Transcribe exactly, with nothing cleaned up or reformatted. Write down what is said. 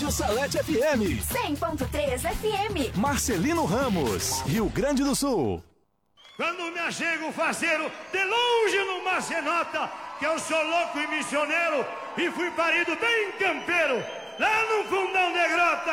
Rádio Salete F M. cem ponto três F M. Marcelino Ramos, Rio Grande do Sul. Quando me achego faceiro, de longe numa se nota que eu sou louco e missioneiro e fui parido bem campeiro, lá no fundão de grota.